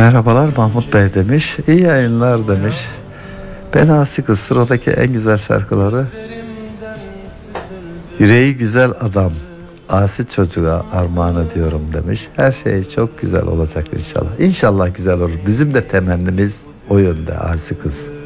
Merhabalar Mahmut Bey demiş. İyi yayınlar demiş. Ben Asi Kız, sıradaki en güzel şarkıları yüreği güzel adam Asi çocuğa armağan ediyorum demiş. Her şey çok güzel olacak inşallah. İnşallah güzel olur. Bizim de temennimiz o yönde Asi Kız.